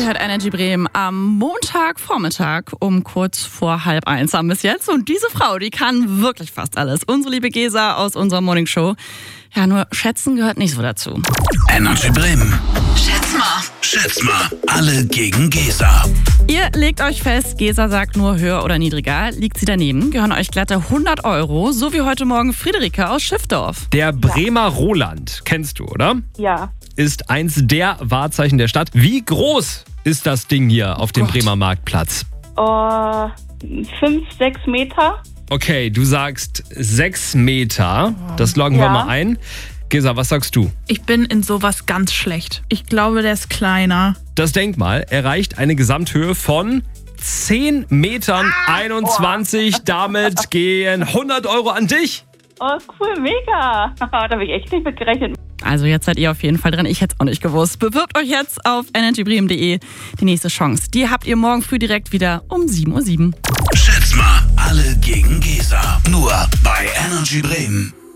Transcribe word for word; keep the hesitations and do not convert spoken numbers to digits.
hört Energy Bremen am Montagvormittag um kurz vor halb eins haben bis jetzt. Und diese Frau, die kann wirklich fast alles. Unsere liebe Gesa aus unserer Morning Show. Ja, nur schätzen gehört nicht so dazu. Energy Bremen. Schätz mal. Schätz mal. Alle gegen Gesa. Ihr legt euch fest, Gesa sagt nur höher oder niedriger. Liegt sie daneben, gehören euch glatte hundert Euro. So wie heute Morgen Friederike aus Schiffdorf. Der Bremer Roland, kennst du, oder? Ja. Ist eins der Wahrzeichen der Stadt. Wie groß ist das Ding hier auf dem Gott. Bremer Marktplatz? Oh, fünf, sechs Meter. Okay, du sagst sechs Meter. Das loggen wir Ja. mal ein. Gesa, was sagst du? Ich bin in sowas ganz schlecht. Ich glaube, der ist kleiner. Das Denkmal erreicht eine Gesamthöhe von zehn Metern einundzwanzig. Damit gehen hundert Euro an dich. Oh, cool, mega. Da habe ich echt nicht mit gerechnet. Also jetzt seid ihr auf jeden Fall dran. Ich hätte es auch nicht gewusst. Bewirbt euch jetzt auf energy bremen punkt de. Die nächste Chance, die habt ihr morgen früh direkt wieder um sieben Uhr sieben. Schätz mal. Alle gegen Gesa. Nur bei Energy Bremen.